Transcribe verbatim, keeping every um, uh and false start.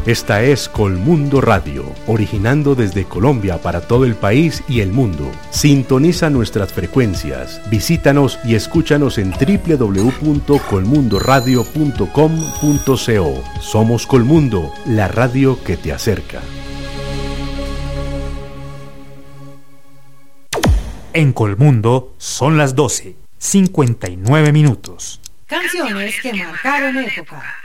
Esta es Colmundo Radio, originando desde Colombia para todo el país y el mundo. Sintoniza nuestras frecuencias, visítanos y escúchanos en doble u doble u doble u punto colmundo radio punto com punto co. Somos Colmundo, la radio que te acerca. En Colmundo son las doce, cincuenta y nueve minutos. Canciones que marcaron época.